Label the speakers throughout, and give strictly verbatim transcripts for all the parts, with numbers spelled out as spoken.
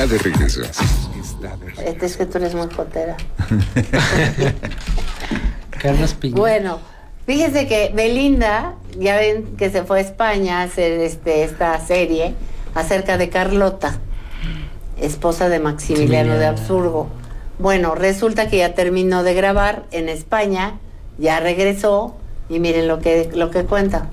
Speaker 1: Está de regreso.
Speaker 2: Este es que tú eres muy jotera.
Speaker 3: Carlos Piña.
Speaker 2: Bueno, fíjense que Belinda, ya ven que se fue a España a hacer este, esta serie acerca de Carlota, esposa de Maximiliano de Habsburgo. Bueno, resulta que ya terminó de grabar en España, ya regresó y miren lo que, lo que cuenta.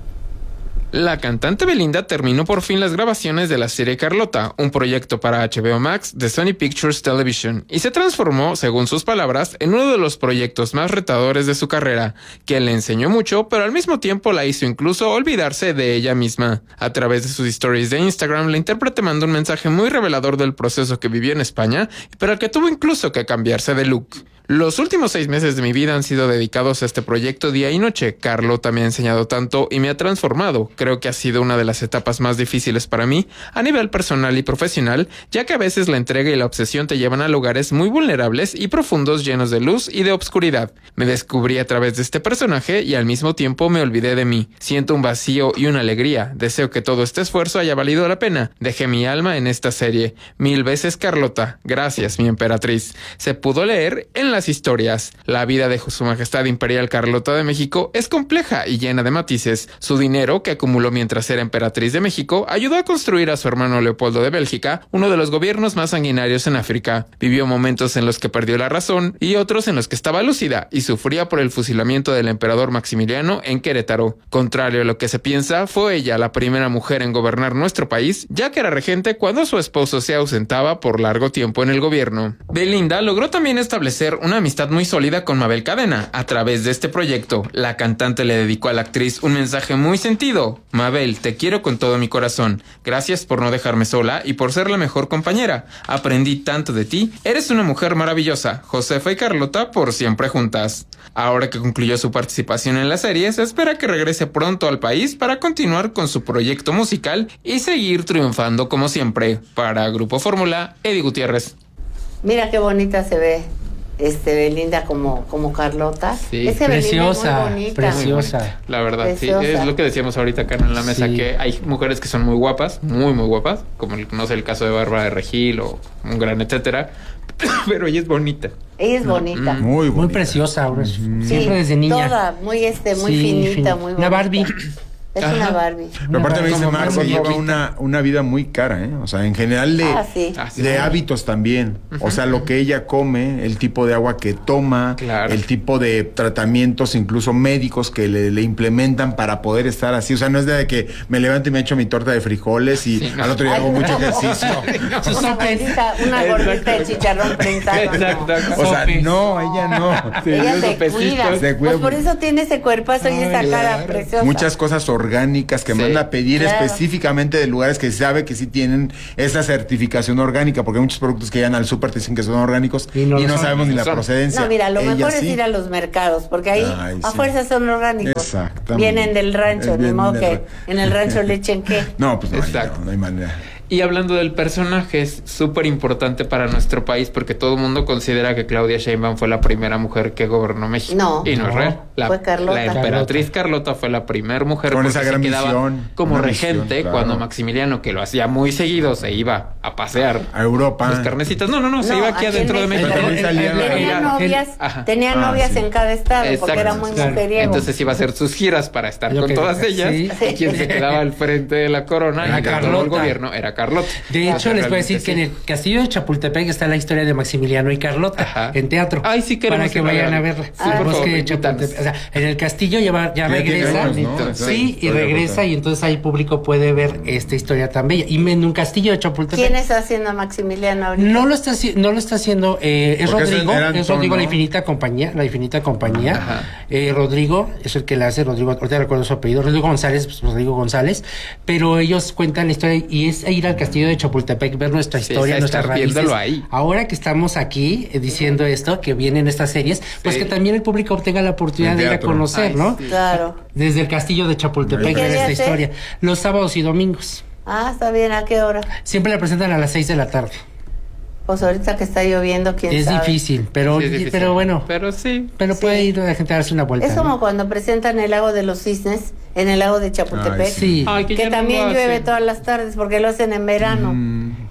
Speaker 4: La cantante Belinda terminó por fin las grabaciones de la serie Carlota, un proyecto para H B O Max de Sony Pictures Television, y se transformó, según sus palabras, en uno de los proyectos más retadores de su carrera, que le enseñó mucho, pero al mismo tiempo la hizo incluso olvidarse de ella misma. A través de sus stories de Instagram, la intérprete mandó un mensaje muy revelador del proceso que vivió en España, pero al que tuvo incluso que cambiarse de look. Los últimos seis meses de mi vida han sido dedicados a este proyecto día y noche. Carlota me ha enseñado tanto y me ha transformado. Creo que ha sido una de las etapas más difíciles para mí, a nivel personal y profesional, ya que a veces la entrega y la obsesión te llevan a lugares muy vulnerables y profundos, llenos de luz y de obscuridad. Me descubrí a través de este personaje y al mismo tiempo me olvidé de mí. Siento un vacío y una alegría. Deseo que todo este esfuerzo haya valido la pena. Dejé mi alma en esta serie. Mil veces Carlota. Gracias, mi emperatriz. Se pudo leer en la historias. La vida de Su Majestad Imperial Carlota de México es compleja y llena de matices. Su dinero, que acumuló mientras era emperatriz de México, ayudó a construir a su hermano Leopoldo de Bélgica, uno de los gobiernos más sanguinarios en África. Vivió momentos en los que perdió la razón y otros en los que estaba lúcida y sufría por el fusilamiento del emperador Maximiliano en Querétaro. Contrario a lo que se piensa, fue ella la primera mujer en gobernar nuestro país, ya que era regente cuando su esposo se ausentaba por largo tiempo en el gobierno. Belinda logró también establecer una amistad muy sólida con Mabel Cadena. A través de este proyecto, la cantante le dedicó a la actriz un mensaje muy sentido. Mabel, te quiero con todo mi corazón. Gracias por no dejarme sola y por ser la mejor compañera. Aprendí tanto de ti. Eres una mujer maravillosa. Josefa y Carlota por siempre juntas. Ahora que concluyó su participación en la serie, se espera que regrese pronto al país para continuar con su proyecto musical y seguir triunfando como siempre. Para Grupo Fórmula, Eddie Gutiérrez.
Speaker 2: Mira qué bonita se ve este Belinda como, como Carlota.
Speaker 4: Sí.
Speaker 2: Es que
Speaker 3: Preciosa,
Speaker 2: Belinda es muy bonita.
Speaker 3: preciosa.
Speaker 4: La verdad,
Speaker 2: Preciosa.
Speaker 4: sí, es lo que decíamos ahorita acá en la mesa,
Speaker 3: Sí.
Speaker 4: que hay mujeres que son muy guapas, muy muy guapas, como el, no sé, el caso de Bárbara de Regil o un gran etcétera, pero ella es bonita.
Speaker 2: Ella es bonita.
Speaker 4: Mm.
Speaker 5: Muy
Speaker 3: Muy
Speaker 5: bonita.
Speaker 3: preciosa, ahora.
Speaker 2: Sí,
Speaker 3: Siempre desde niña.
Speaker 2: toda, muy este, muy
Speaker 3: Sí,
Speaker 2: finita,
Speaker 3: fin-
Speaker 2: muy bonita.
Speaker 3: Una Barbie.
Speaker 2: Es
Speaker 4: Ajá.
Speaker 2: una Barbie.
Speaker 5: Pero aparte me dice
Speaker 4: Como
Speaker 5: Max,
Speaker 4: Margot
Speaker 5: lleva
Speaker 4: Robbie.
Speaker 5: una, una vida muy cara, ¿eh? O sea, en general de,
Speaker 2: Ah, sí.
Speaker 4: Ah, sí.
Speaker 5: de hábitos también. O sea, lo que ella come, el tipo de agua que toma,
Speaker 4: Claro.
Speaker 5: el tipo de tratamientos, incluso médicos que le, le implementan para poder estar así. O sea, no es de que me levanto y me echo mi torta de frijoles y
Speaker 4: Sí, no.
Speaker 5: al otro día
Speaker 2: Ay,
Speaker 5: hago
Speaker 2: no.
Speaker 5: mucho ejercicio.
Speaker 3: Sus
Speaker 2: Una
Speaker 3: sopes.
Speaker 2: gordita, una gordita de chicharrón prensado. no.
Speaker 4: Exacto.
Speaker 5: O sea,
Speaker 3: Sopes.
Speaker 5: no, ella no.
Speaker 4: Sí,
Speaker 2: Ella
Speaker 4: esos
Speaker 2: se
Speaker 4: pesitos.
Speaker 2: cuida.
Speaker 5: Se cuida
Speaker 2: Pues por
Speaker 5: mucho.
Speaker 2: eso tiene ese cuerpazo y esa cara
Speaker 4: claro.
Speaker 2: preciosa.
Speaker 5: Muchas cosas orgánicas que
Speaker 4: Sí.
Speaker 5: manda a pedir
Speaker 2: Claro.
Speaker 5: específicamente de lugares que sabe que sí tienen esa certificación orgánica, porque hay muchos productos que llegan al súper te dicen que son orgánicos
Speaker 3: Y
Speaker 5: y
Speaker 3: no
Speaker 5: no,
Speaker 3: lo son.
Speaker 5: sabemos ni la
Speaker 4: Son.
Speaker 5: procedencia.
Speaker 2: No, mira, lo
Speaker 5: Ella
Speaker 2: mejor es
Speaker 5: sí.
Speaker 2: ir a los mercados, porque ahí
Speaker 5: Ay,
Speaker 2: a
Speaker 5: sí.
Speaker 2: fuerza son orgánicos.
Speaker 5: Exactamente.
Speaker 2: Vienen del rancho, ni
Speaker 5: Vienen
Speaker 2: modo
Speaker 5: del
Speaker 2: que
Speaker 5: ra-
Speaker 2: en el rancho le echen qué.
Speaker 5: No, pues no,
Speaker 4: Exacto.
Speaker 5: no, no hay manera.
Speaker 4: Y hablando del personaje, es súper importante para nuestro país porque todo el mundo considera que Claudia Sheinbaum fue la primera mujer que gobernó México.
Speaker 2: No.
Speaker 4: Y no, es
Speaker 3: No.
Speaker 4: real. La,
Speaker 2: Fue Carlota.
Speaker 4: la emperatriz Carlota fue la primera mujer
Speaker 5: Con
Speaker 4: porque
Speaker 5: esa gran
Speaker 4: se quedaba
Speaker 5: misión,
Speaker 4: como
Speaker 5: una
Speaker 4: regente
Speaker 5: misión, claro.
Speaker 4: cuando Maximiliano, que lo hacía muy seguido, se iba a pasear
Speaker 5: A Europa.
Speaker 4: los carnecitos. No, no, no, se
Speaker 2: No,
Speaker 4: iba aquí
Speaker 2: aquí
Speaker 4: adentro de
Speaker 2: en
Speaker 4: México.
Speaker 2: México.
Speaker 5: También salía la-
Speaker 2: Tenía
Speaker 4: Ella-
Speaker 2: novias,
Speaker 4: Ajá.
Speaker 2: tenía
Speaker 5: Ah,
Speaker 2: novias
Speaker 5: sí.
Speaker 2: en cada estado, porque
Speaker 4: Exacto.
Speaker 2: era muy
Speaker 3: Claro.
Speaker 2: mujeriego.
Speaker 4: Entonces iba a hacer sus giras para estar
Speaker 3: Lo
Speaker 4: con
Speaker 3: que-
Speaker 4: todas ellas.
Speaker 3: sí.
Speaker 4: Y quien se quedaba al frente de la corona
Speaker 3: Era
Speaker 4: y de todo el
Speaker 3: Carlota.
Speaker 4: gobierno era Carlota.
Speaker 3: De
Speaker 4: O
Speaker 3: hecho,
Speaker 4: sea,
Speaker 3: les voy a decir
Speaker 4: realmente
Speaker 3: que en
Speaker 4: sí.
Speaker 3: el castillo de Chapultepec está la historia de Maximiliano y Carlota
Speaker 4: Ajá.
Speaker 3: en teatro.
Speaker 4: Ay, sí queremos
Speaker 3: para que
Speaker 4: ir a
Speaker 3: vayan
Speaker 4: verla.
Speaker 3: a verla.
Speaker 4: Sí,
Speaker 3: El
Speaker 4: por
Speaker 3: bosque
Speaker 4: favor,
Speaker 3: de
Speaker 4: invítanos.
Speaker 3: Chapultepec. O sea, en el castillo ya, va- ya
Speaker 5: Ya tiene
Speaker 3: regresa.
Speaker 5: años, ¿no?
Speaker 4: Sí,
Speaker 5: Esa
Speaker 3: Sí, y
Speaker 5: historia
Speaker 3: regresa
Speaker 5: total.
Speaker 3: y entonces ahí el público puede ver esta historia tan bella. Y en un castillo de Chapultepec.
Speaker 2: ¿Quién está haciendo a Maximiliano ahorita?
Speaker 3: No lo está haci- no lo está haciendo eh, es
Speaker 5: Porque ese
Speaker 3: Rodrigo,
Speaker 5: era
Speaker 3: es
Speaker 5: Antón,
Speaker 3: Rodrigo la
Speaker 5: ¿no?
Speaker 3: infinita compañía, la infinita compañía.
Speaker 4: Ajá.
Speaker 3: Eh, Rodrigo es el que la hace, Rodrigo, ahorita recuerdo su apellido, Rodrigo González, pues, Rodrigo González, pero ellos cuentan la historia y es ir al castillo de Chapultepec, ver nuestra
Speaker 4: Sí,
Speaker 3: historia,
Speaker 4: es
Speaker 3: nuestras
Speaker 4: estar
Speaker 3: raíces.
Speaker 4: viéndolo ahí.
Speaker 3: Ahora que estamos aquí eh, diciendo esto, que vienen estas series, pues
Speaker 4: Sí.
Speaker 3: que también el público tenga la oportunidad
Speaker 5: El
Speaker 3: de ir a
Speaker 5: teatro.
Speaker 3: conocer,
Speaker 4: Ay,
Speaker 3: ¿no?
Speaker 4: sí.
Speaker 2: Claro.
Speaker 3: Desde el castillo de Chapultepec,
Speaker 5: ¿Y qué
Speaker 3: ver
Speaker 2: día
Speaker 3: esta
Speaker 2: es?
Speaker 3: historia. Los sábados y domingos.
Speaker 2: Ah, está bien, ¿a qué hora?
Speaker 3: Siempre la presentan a las seis de la tarde.
Speaker 2: Pues ahorita que está lloviendo, quién
Speaker 3: Es
Speaker 2: sabe.
Speaker 3: difícil, pero,
Speaker 4: Sí, es difícil.
Speaker 3: pero bueno.
Speaker 4: Pero sí.
Speaker 3: Pero
Speaker 2: Sí.
Speaker 3: puede ir la gente a darse una vuelta.
Speaker 2: Es
Speaker 3: ¿no?
Speaker 2: como cuando presentan el lago de los cisnes en el lago de Chapultepec.
Speaker 5: Ay,
Speaker 3: Sí.
Speaker 4: Ay, que
Speaker 2: Que
Speaker 4: ya no
Speaker 2: también
Speaker 4: lo
Speaker 2: llueve
Speaker 4: hacen.
Speaker 2: todas las tardes porque lo hacen en verano.
Speaker 5: Mm.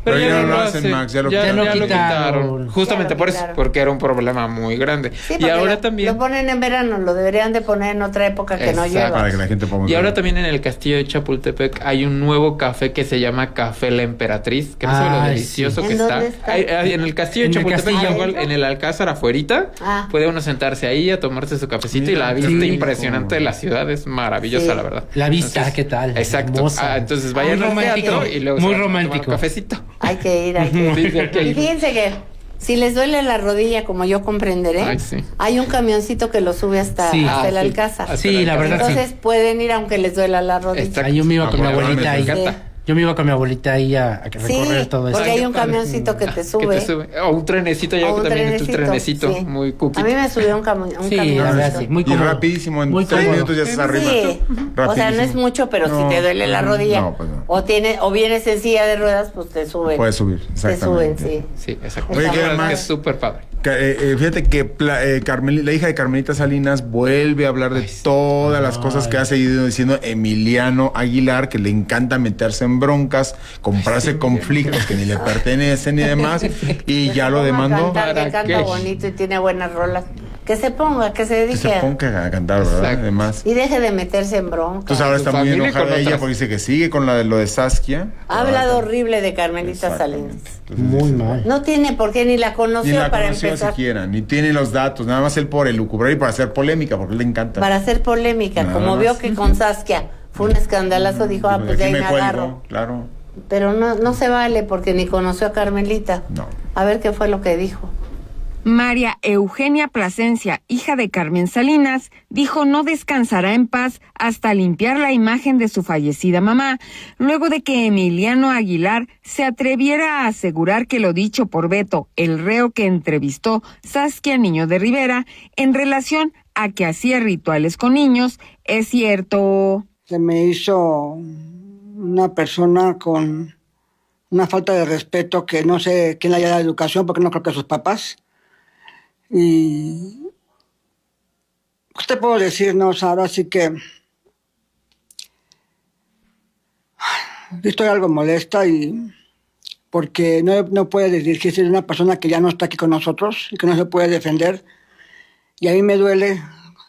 Speaker 5: Pero ya no lo
Speaker 4: hace.
Speaker 5: hacen, Max, ya lo
Speaker 4: ya,
Speaker 3: quitaron.
Speaker 4: ya lo quitaron. Justamente
Speaker 2: Ya lo
Speaker 4: por eso,
Speaker 2: quitaron.
Speaker 4: porque era un problema muy grande.
Speaker 2: Sí,
Speaker 4: y
Speaker 2: porque
Speaker 4: ahora
Speaker 2: lo,
Speaker 4: también.
Speaker 2: lo ponen en verano, lo deberían de poner en otra época que no
Speaker 4: Exacto.
Speaker 2: llueva.
Speaker 5: Para que la gente ponga.
Speaker 4: Y ahora también en el castillo de Chapultepec hay un nuevo café que se llama Café La Emperatriz, que no sabe lo
Speaker 3: Ay,
Speaker 4: delicioso
Speaker 2: sí.
Speaker 4: que
Speaker 2: ¿En
Speaker 4: está.
Speaker 2: dónde está?
Speaker 4: Hay- hay- en el castillo de
Speaker 3: En el
Speaker 4: Chapultepec,
Speaker 3: castillo.
Speaker 4: igual
Speaker 2: ¿Adentro?
Speaker 4: en el Alcázar afuerita,
Speaker 2: Ah.
Speaker 4: puede uno sentarse ahí a tomarse su cafecito y la vista
Speaker 3: Sí.
Speaker 4: impresionante de la ciudad es maravillosa,
Speaker 2: Sí.
Speaker 4: la verdad.
Speaker 3: La vista,
Speaker 4: Entonces,
Speaker 3: ¿qué tal?
Speaker 4: Exacto.
Speaker 3: Hermosa.
Speaker 4: Ah, entonces vayan
Speaker 3: Muy
Speaker 4: al
Speaker 3: romántico.
Speaker 4: teatro y luego
Speaker 3: Muy
Speaker 4: se van a tomar
Speaker 3: romántico.
Speaker 4: un cafecito.
Speaker 2: Hay que ir, hay que ir.
Speaker 4: Sí, sí, hay que
Speaker 2: Y
Speaker 4: ir.
Speaker 2: fíjense que si les duele la rodilla, como yo comprenderé,
Speaker 4: Ay, sí.
Speaker 2: hay un camioncito que lo sube hasta,
Speaker 3: Sí.
Speaker 2: hasta
Speaker 4: Ah,
Speaker 2: el
Speaker 4: sí.
Speaker 2: Alcázar.
Speaker 4: Hasta
Speaker 3: Sí,
Speaker 4: el
Speaker 3: la
Speaker 4: Alcázar.
Speaker 3: verdad,
Speaker 2: Entonces pueden ir aunque les duela la rodilla.
Speaker 4: Exacto.
Speaker 3: Ahí yo me iba con mi
Speaker 5: Ah, bueno,
Speaker 3: abuelita
Speaker 5: me
Speaker 3: ahí.
Speaker 2: encanta.
Speaker 3: Yo me iba con mi abuelita ahí a, a recorrer
Speaker 2: Sí,
Speaker 3: todo eso.
Speaker 2: porque
Speaker 4: Ay,
Speaker 2: hay
Speaker 4: qué
Speaker 2: un
Speaker 4: padre.
Speaker 2: camioncito que te
Speaker 4: Que
Speaker 2: sube.
Speaker 4: te sube. O un trenecito,
Speaker 2: O
Speaker 4: ya que
Speaker 2: un
Speaker 4: también es un trenecito
Speaker 2: sí.
Speaker 4: muy cookie.
Speaker 2: A mí me subió un, cami un
Speaker 3: Sí, la
Speaker 2: camioncito.
Speaker 3: verdad, sí. Muy
Speaker 5: Y
Speaker 3: cómodo.
Speaker 5: rapidísimo, en
Speaker 3: Muy
Speaker 5: tres
Speaker 3: cómodo.
Speaker 5: minutos ya estás arriba.
Speaker 2: Sí. O sea, no es mucho, pero
Speaker 5: No,
Speaker 2: si te duele la rodilla
Speaker 5: no, pues no.
Speaker 2: o tiene o vienes en silla de ruedas, pues te suben.
Speaker 5: Puedes subir,
Speaker 2: Te suben,
Speaker 5: exactamente.
Speaker 2: sí.
Speaker 4: Sí, exacto.
Speaker 2: Oye,
Speaker 4: La
Speaker 2: ¿qué
Speaker 4: verdad es
Speaker 5: más?
Speaker 4: que es súper padre.
Speaker 5: Ca- eh, eh, fíjate que Pla- eh, Carmeli- la hija de Carmelita Salinas vuelve a hablar de
Speaker 4: Ay, sí.
Speaker 5: todas las cosas
Speaker 3: Ay.
Speaker 5: que ha seguido diciendo Emiliano Aguilar, que le encanta meterse en broncas, comprarse conflictos que ni le pertenecen y demás, y ya lo
Speaker 2: Se ponga a
Speaker 5: demandó.
Speaker 2: cantar, que
Speaker 4: ¿Para
Speaker 2: canta
Speaker 4: qué?
Speaker 2: bonito y tiene buenas rolas. Que se ponga, que se
Speaker 5: Que
Speaker 2: dedique
Speaker 5: se
Speaker 2: a...
Speaker 5: ponga a cantar, ¿verdad?
Speaker 4: Exacto.
Speaker 5: Además.
Speaker 2: Y deje de meterse en bronca.
Speaker 5: Entonces ahora
Speaker 4: Su
Speaker 5: está muy
Speaker 4: familia
Speaker 5: enojada
Speaker 4: con
Speaker 5: ella
Speaker 4: otras.
Speaker 5: porque dice que sigue con la de lo de Saskia.
Speaker 2: Ha hablado horrible de Carmelita
Speaker 5: Exactamente.
Speaker 2: Salinas.
Speaker 5: Entonces
Speaker 3: Muy
Speaker 5: dice,
Speaker 3: mal.
Speaker 2: No tiene por qué ni la conoció
Speaker 5: Ni la
Speaker 2: para
Speaker 5: conoció
Speaker 2: empezar.
Speaker 5: siquiera, ni tiene los datos, nada más él por elucubrar y para hacer polémica, porque le encanta.
Speaker 2: Para hacer polémica.
Speaker 5: Nada
Speaker 2: Como
Speaker 5: más.
Speaker 2: vio que con Saskia fue un escandalazo, dijo, ah,
Speaker 5: Dijo,
Speaker 2: pues
Speaker 5: de
Speaker 2: de ahí
Speaker 5: aquí
Speaker 2: me
Speaker 5: me cuelgo,
Speaker 2: agarro.
Speaker 5: claro.
Speaker 2: Pero no, no se vale porque ni conoció a Carmelita.
Speaker 5: No.
Speaker 2: A ver qué fue lo que dijo.
Speaker 1: María Eugenia Plasencia, hija de Carmen Salinas, dijo no descansará en paz hasta limpiar la imagen de su fallecida mamá, luego de que Emiliano Aguilar se atreviera a asegurar que lo dicho por Beto, el reo que entrevistó Saskia Niño de Rivera, en relación a que hacía rituales con niños, es cierto.
Speaker 6: Se me hizo una persona con una falta de respeto que no sé quién le haya dado educación, porque no creo que sus papás. Y ¿qué te puedo decir? No, o sea, ahora sí que estoy algo molesta y porque no, no puede dirigirse de una persona que ya no está aquí con nosotros y que no se puede defender. Y a mí me duele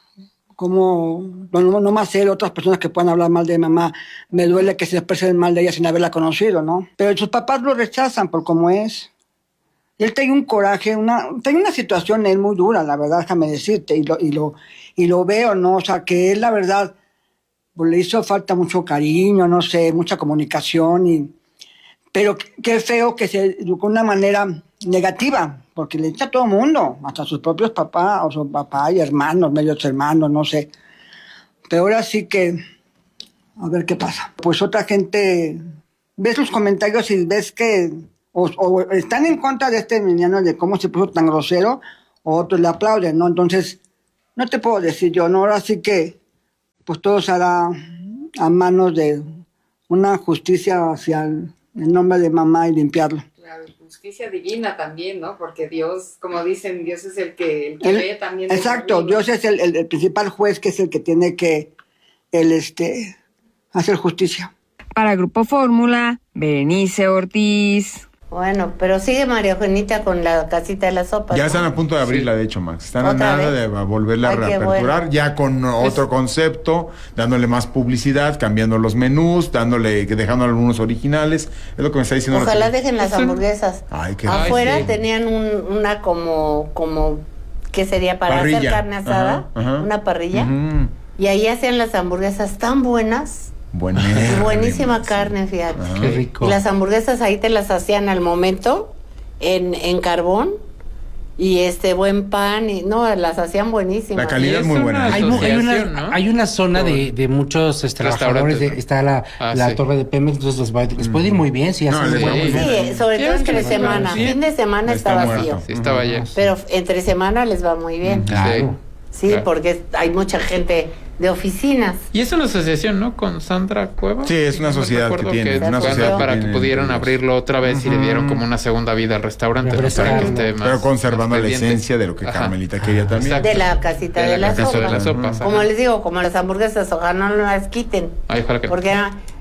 Speaker 6: como, no, no, no más él, otras personas que puedan hablar mal de mamá, me duele que se expresen mal de ella sin haberla conocido, ¿no? Pero sus papás lo rechazan por cómo es. Él tiene un coraje, una, tiene una situación él muy dura, la verdad, déjame decirte, y lo, y lo, y lo veo, ¿no? O sea, que él, la verdad, pues, le hizo falta mucho cariño, no sé, mucha comunicación, y, pero qué feo que se educó de una manera negativa, porque le echa a todo el mundo, hasta sus propios papás, o su papá y hermanos, medios hermanos, no sé. Pero ahora sí que, a ver qué pasa. Pues otra gente, ves los comentarios y ves que O, o están en contra de este Emiliano de cómo se puso tan grosero, o otros le aplauden, ¿no? Entonces, no te puedo decir yo, ¿no? Ahora sí que, pues todo se hará a manos de una justicia hacia el, el nombre de mamá y limpiarlo.
Speaker 7: Claro, justicia divina también, ¿no? Porque Dios, como dicen, Dios es el que, el que
Speaker 6: Él-
Speaker 7: ve también.
Speaker 6: exacto, Dios es el, el, el principal juez que es el que tiene que el, este, hacer justicia.
Speaker 1: Para Grupo Fórmula, Berenice Ortiz.
Speaker 2: Bueno, pero sigue María Eugenia con la casita de las sopas.
Speaker 5: Ya
Speaker 2: ¿no?
Speaker 5: están a punto de abrirla, de hecho, Max. Están a
Speaker 2: ¿Otra
Speaker 5: nada
Speaker 2: vez?
Speaker 5: de volverla a
Speaker 2: Ay, qué
Speaker 5: reaperturar,
Speaker 2: bueno.
Speaker 5: ya con otro concepto, dándole más publicidad, cambiando los menús, dándole, dejando algunos originales. Es lo que me está diciendo.
Speaker 2: Ojalá
Speaker 5: la-
Speaker 2: dejen las
Speaker 4: Es un-
Speaker 2: hamburguesas.
Speaker 5: Ay, qué
Speaker 2: Afuera
Speaker 4: Ay, sí.
Speaker 2: tenían un, una como, como, ¿qué sería? Para hacer
Speaker 5: Parrilla.
Speaker 2: carne asada,
Speaker 5: Ajá, ajá.
Speaker 2: una parrilla.
Speaker 5: Ujú.
Speaker 2: Y ahí hacían las hamburguesas tan buenas.
Speaker 5: Buenérrimo.
Speaker 2: Buenísima carne, fíjate.
Speaker 5: Ajá.
Speaker 3: Qué rico.
Speaker 2: Y las hamburguesas ahí te las hacían al momento, en, en carbón, y este buen pan, y no, las hacían buenísimas.
Speaker 5: La calidad
Speaker 4: Y
Speaker 5: es
Speaker 4: es
Speaker 5: muy
Speaker 4: una
Speaker 5: buena.
Speaker 3: Hay, mu- hay una,
Speaker 4: asociación, ¿no?
Speaker 3: hay una zona de,
Speaker 4: Con
Speaker 3: de muchos este,
Speaker 4: restaurantes,
Speaker 3: trabajadores, de-
Speaker 4: ¿no?
Speaker 3: está la,
Speaker 4: Ah,
Speaker 3: la
Speaker 4: sí.
Speaker 3: torre de Pemex, entonces les, va- les puede ir muy bien si
Speaker 5: No,
Speaker 3: hacen
Speaker 5: les va
Speaker 3: buen-
Speaker 5: muy bien.
Speaker 2: Sí, sobre
Speaker 4: Sí,
Speaker 2: todo
Speaker 4: es que
Speaker 2: entre
Speaker 4: les va
Speaker 2: semana.
Speaker 4: bien.
Speaker 2: Fin de semana
Speaker 5: Está
Speaker 2: está,
Speaker 5: muerto.
Speaker 2: vacío.
Speaker 4: Sí, estaba ya.
Speaker 2: Pero entre semana les va muy bien.
Speaker 3: Claro.
Speaker 2: Sí,
Speaker 4: Claro.
Speaker 2: porque hay mucha gente de oficinas.
Speaker 4: Y es una asociación, ¿no? Con Sandra Cueva.
Speaker 5: Sí, es una
Speaker 4: No me
Speaker 5: sociedad
Speaker 4: acuerdo
Speaker 5: que tiene,
Speaker 4: es
Speaker 2: una
Speaker 4: para-
Speaker 2: sociedad
Speaker 4: para
Speaker 5: que
Speaker 4: que
Speaker 5: tiene
Speaker 4: pudieran
Speaker 5: ellos.
Speaker 4: abrirlo otra vez y le dieron
Speaker 3: Ujú.
Speaker 4: como una segunda vida al restaurante, ¿no? Para que
Speaker 3: Refrescarlo.
Speaker 4: esté más,
Speaker 5: Pero conservando
Speaker 4: más
Speaker 5: la
Speaker 4: pendiente.
Speaker 5: esencia de lo que
Speaker 4: Ajá.
Speaker 5: Carmelita quería también.
Speaker 4: Exacto.
Speaker 2: De la casita de,
Speaker 4: la
Speaker 2: las
Speaker 4: casita de
Speaker 2: sopas.
Speaker 4: las sopas.
Speaker 2: Como
Speaker 4: ajá.
Speaker 2: les digo, como las hamburguesas, ojalá no las quiten.
Speaker 4: Ay, ojalá que no.
Speaker 2: Porque ah,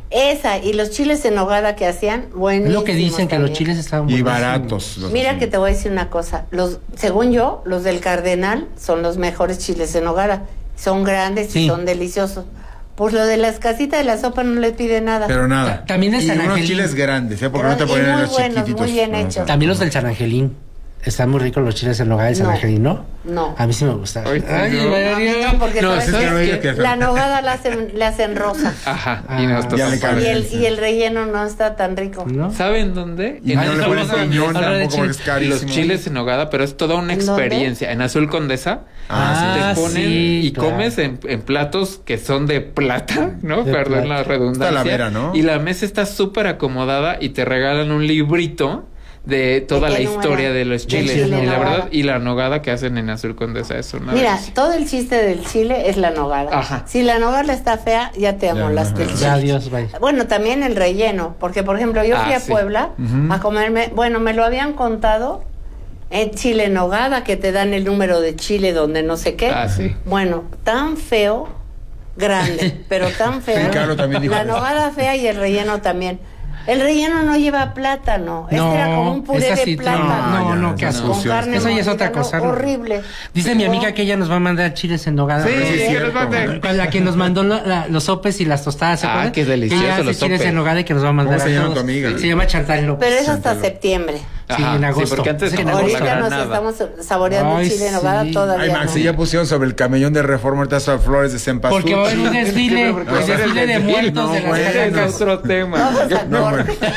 Speaker 2: Esa y los chiles en nogada que hacían,
Speaker 3: Es
Speaker 2: buenísimos
Speaker 3: lo que dicen, que
Speaker 2: también.
Speaker 3: los chiles estaban
Speaker 5: Y
Speaker 3: buenísimos.
Speaker 5: baratos. los
Speaker 2: Mira
Speaker 5: hacen.
Speaker 2: que te voy a decir una cosa, los, según yo, los del Cardenal son los mejores chiles en nogada, son grandes
Speaker 3: Sí.
Speaker 2: y son deliciosos. Pues lo de las casitas de la sopa no le pide nada.
Speaker 5: Pero nada.
Speaker 3: Ta- también de
Speaker 5: y
Speaker 3: San
Speaker 5: unos
Speaker 3: Angelín.
Speaker 5: chiles grandes, ¿eh? Porque
Speaker 2: Pero-
Speaker 5: no te
Speaker 2: y
Speaker 5: ponen
Speaker 2: muy
Speaker 5: los
Speaker 2: buenos,
Speaker 5: chiquititos.
Speaker 2: muy bien
Speaker 5: No,
Speaker 2: hechos.
Speaker 3: También los del San Angelín. Están muy ricos los chiles en nogada del San
Speaker 2: No.
Speaker 3: Angelín, ¿no?
Speaker 2: No.
Speaker 3: A mí sí me gusta.
Speaker 4: Ay,
Speaker 3: Ay,
Speaker 4: no.
Speaker 3: María.
Speaker 2: No, porque
Speaker 4: No,
Speaker 2: ¿sabes
Speaker 4: es
Speaker 2: qué?
Speaker 5: que no diga que-
Speaker 2: La nogada la hacen, le hacen rosa.
Speaker 4: Ajá,
Speaker 3: Ah,
Speaker 4: y no está
Speaker 5: ya
Speaker 4: tan
Speaker 5: le
Speaker 4: padre.
Speaker 5: cabe.
Speaker 2: Y el, y el relleno no está tan rico.
Speaker 3: ¿No?
Speaker 4: ¿Saben dónde?
Speaker 5: Y
Speaker 4: En
Speaker 5: no le
Speaker 4: Azul
Speaker 5: ponen
Speaker 4: Condesa.
Speaker 5: piñón
Speaker 3: Ahora de
Speaker 5: tampoco porque es
Speaker 3: chile.
Speaker 5: carísimo.
Speaker 4: Los chiles en nogada, pero es toda una
Speaker 2: ¿En dónde?
Speaker 4: experiencia. En Azul Condesa
Speaker 5: Ah,
Speaker 3: Ah,
Speaker 4: te ponen
Speaker 3: sí,
Speaker 4: y
Speaker 3: claro.
Speaker 4: comes en, en platos que son de plata, ¿no?
Speaker 3: De
Speaker 4: Perdón
Speaker 3: plata.
Speaker 4: la redundancia.
Speaker 5: Talavera, ¿no?
Speaker 4: Y la mesa está súper acomodada y te regalan un librito de toda
Speaker 2: ¿De
Speaker 4: la
Speaker 2: qué
Speaker 4: historia
Speaker 2: número?
Speaker 4: de los
Speaker 2: Del
Speaker 4: chiles.
Speaker 2: chile
Speaker 4: Y la
Speaker 2: nogada.
Speaker 4: verdad, y la nogada que hacen en Azul Condesa es una
Speaker 2: Mira,
Speaker 4: delicia.
Speaker 2: todo el chiste del chile es la nogada.
Speaker 4: Ajá.
Speaker 2: Si la nogada está fea, ya te amolaste el
Speaker 5: ajá.
Speaker 2: chile.
Speaker 3: Ya, adiós, bye.
Speaker 2: Bueno, también el relleno, porque por ejemplo yo fui
Speaker 4: Ah,
Speaker 2: a
Speaker 4: sí.
Speaker 2: Puebla
Speaker 5: Ujú.
Speaker 2: a comerme, bueno, me lo habían contado en chile en nogada, que te dan el número de chile donde no sé qué.
Speaker 4: Ah, sí.
Speaker 2: Bueno, tan feo, grande, pero tan feo.
Speaker 5: Sí, Carlos también dijo
Speaker 2: La
Speaker 5: eso.
Speaker 2: nogada fea y el relleno también. El relleno no lleva plátano, este
Speaker 3: No,
Speaker 2: era como un puré
Speaker 3: es
Speaker 2: de
Speaker 3: así,
Speaker 2: plátano.
Speaker 3: no, no,
Speaker 5: ya,
Speaker 3: qué
Speaker 5: ya,
Speaker 3: asco.
Speaker 2: Con carne
Speaker 3: Eso ya es otra
Speaker 2: molida,
Speaker 3: cosa.
Speaker 2: no,
Speaker 3: ¿no?
Speaker 2: horrible.
Speaker 3: Dice mi
Speaker 2: No.
Speaker 3: amiga que ella nos va a mandar chiles en nogada.
Speaker 4: Sí,
Speaker 3: Pero
Speaker 5: sí,
Speaker 4: que
Speaker 5: cierto.
Speaker 4: nos mande.
Speaker 3: Con la que nos mandó la- la- los sopes y las tostadas, ¿se
Speaker 4: Ah,
Speaker 3: acuerdan?
Speaker 4: qué delicioso
Speaker 3: Que ella hace
Speaker 4: los
Speaker 3: chiles
Speaker 4: sopes.
Speaker 3: en nogada y que nos va a mandar
Speaker 5: ¿Cómo se
Speaker 3: a
Speaker 5: llama
Speaker 3: todos.
Speaker 5: tu amiga?
Speaker 3: Se llama Chantal López.
Speaker 2: Pero es hasta
Speaker 5: Santa-
Speaker 2: septiembre.
Speaker 3: Sí, en agosto.
Speaker 4: Sí, porque antes
Speaker 3: Sí, en
Speaker 4: no
Speaker 3: agosto.
Speaker 2: Ahorita nos
Speaker 4: nada.
Speaker 2: estamos saboreando
Speaker 3: Ay,
Speaker 2: el chile en nogada
Speaker 3: sí.
Speaker 2: todavía.
Speaker 5: Ay, Max,
Speaker 2: no.
Speaker 5: si ya pusieron sobre el camellón de Reforma ahorita esas flores de cempasúchil.
Speaker 3: Porque va a haber un desfile,
Speaker 4: Porque
Speaker 3: el
Speaker 4: va a ser el
Speaker 3: desfile de
Speaker 4: desfile,
Speaker 3: muertos
Speaker 5: no,
Speaker 3: de las
Speaker 5: güey.
Speaker 4: Ese es
Speaker 3: calacas.
Speaker 4: otro tema.
Speaker 2: Vamos a
Speaker 5: No,
Speaker 2: corte.
Speaker 5: bueno.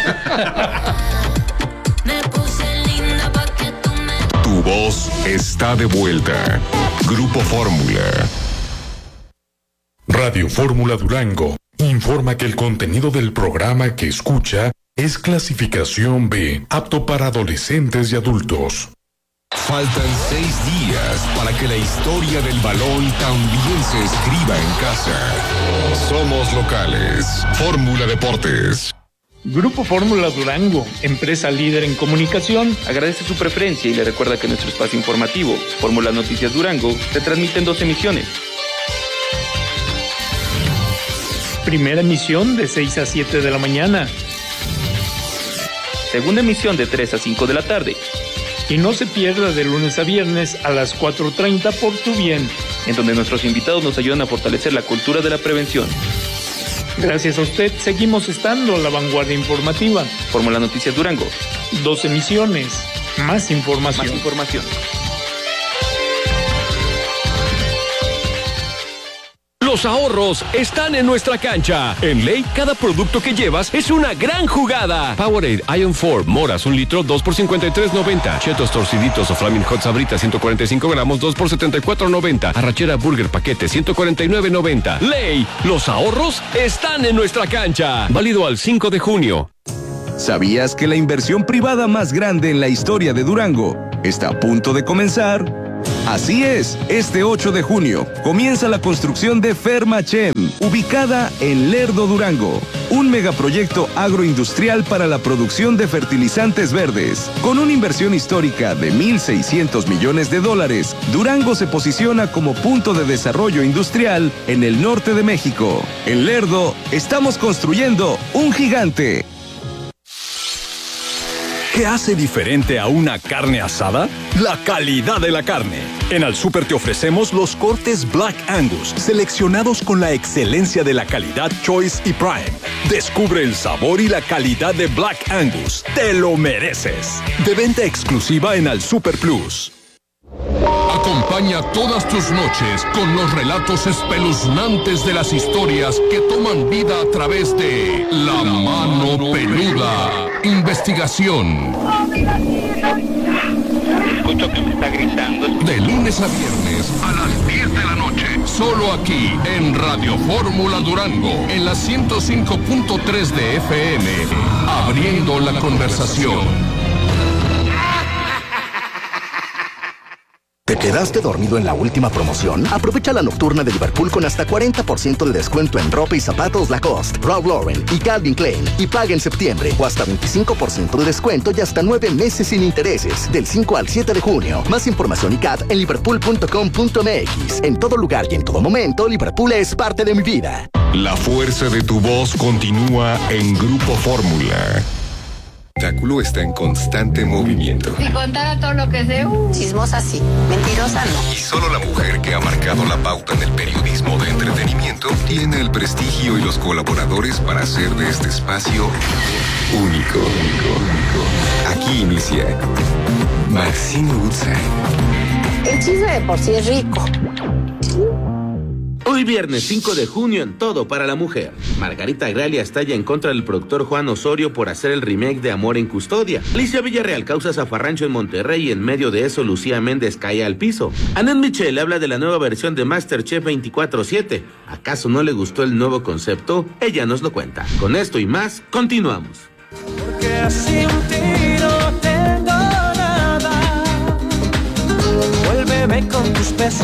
Speaker 8: Me puse linda pa' que tú me...
Speaker 9: Tu voz está de vuelta. Grupo Fórmula. Radio Fórmula Durango informa que el contenido del programa que escucha es clasificación B, apto para adolescentes y adultos. Faltan seis días para que la historia del balón también se escriba en casa. Somos locales. Fórmula Deportes.
Speaker 10: Grupo Fórmula Durango, empresa líder en comunicación.
Speaker 11: Agradece su preferencia y le recuerda que nuestro espacio informativo, Fórmula Noticias Durango, se transmite en dos emisiones.
Speaker 10: Primera emisión de seis a siete de la mañana.
Speaker 11: Segunda emisión de tres a cinco de la tarde,
Speaker 10: Y no se pierda de lunes a viernes a las cuatro treinta por tu bien.
Speaker 11: en donde nuestros invitados nos ayudan a fortalecer la cultura de la prevención.
Speaker 10: Gracias a usted, seguimos estando a la vanguardia informativa.
Speaker 11: Fórmula Noticias Durango,
Speaker 10: Dos emisiones, más información.
Speaker 11: más información.
Speaker 12: Los ahorros están en nuestra cancha. En Ley, cada producto que llevas es una gran jugada. Powerade Ion cuatro, moras, un litro, dos por cincuenta y tres noventa. Chetos torciditos o Flaming Hot Sabritas, ciento cuarenta y cinco gramos, dos por setenta y cuatro noventa. Arrachera Burger Paquete, ciento cuarenta y nueve noventa. Ley, los ahorros están en nuestra cancha. Válido al cinco de junio.
Speaker 13: ¿Sabías que la inversión privada más grande en la historia de Durango está a punto de comenzar? Así es, este ocho de junio comienza la construcción de Fermachem, ubicada en Lerdo, Durango, un megaproyecto agroindustrial para la producción de fertilizantes verdes. Con una inversión histórica de mil seiscientos millones de dólares, Durango se posiciona como punto de desarrollo industrial en el norte de México. En Lerdo, estamos construyendo un gigante.
Speaker 14: ¿Qué hace diferente a una carne asada? La calidad de la carne. En Al Súper te ofrecemos los cortes Black Angus, seleccionados con la excelencia de la calidad Choice y Prime. Descubre el sabor y la calidad de Black Angus. ¡Te lo mereces! De venta exclusiva en Al Súper Plus.
Speaker 9: Acompaña todas tus noches con los relatos espeluznantes de las historias que toman vida a través de La Mano Peluda. Investigación.
Speaker 11: Escucho que me está gritando.
Speaker 9: De lunes a viernes a las diez de la noche. Solo aquí en Radio Fórmula Durango. En la ciento cinco punto tres de F M. Abriendo la conversación.
Speaker 15: ¿Te quedaste dormido en la última promoción? Aprovecha la nocturna de Liverpool con hasta cuarenta por ciento de descuento en ropa y zapatos Lacoste, Ralph Lauren y Calvin Klein. Y paga en septiembre o hasta veinticinco por ciento de descuento y hasta nueve meses sin intereses. Del cinco al siete de junio. Más información y C A T en liverpool punto com punto m x. En todo lugar y en todo momento, Liverpool es parte de mi vida.
Speaker 9: La fuerza de tu voz continúa en Grupo Fórmula. El espectáculo está en constante movimiento.
Speaker 2: Si contara todo lo que sé, uh, chismosa sí, mentirosa no.
Speaker 9: Y solo la mujer que ha marcado la pauta en el periodismo de entretenimiento tiene el prestigio y los colaboradores para hacer de este espacio único. Aquí inicia Maxine Woodside.
Speaker 2: El chisme de por sí es rico.
Speaker 16: Hoy viernes cinco de junio en Todo para la Mujer. Margarita Gralia estalla en contra del productor Juan Osorio por hacer el remake de Amor en Custodia. Alicia Villarreal causa zafarrancho en Monterrey y en medio de eso Lucía Méndez cae al piso. Annette Michel habla de la nueva versión de MasterChef veinticuatro siete. ¿Acaso no le gustó el nuevo concepto? Ella nos lo cuenta. Con esto y más, continuamos.
Speaker 8: Porque así un tiro tengo nada. Vuélveme con tus besos.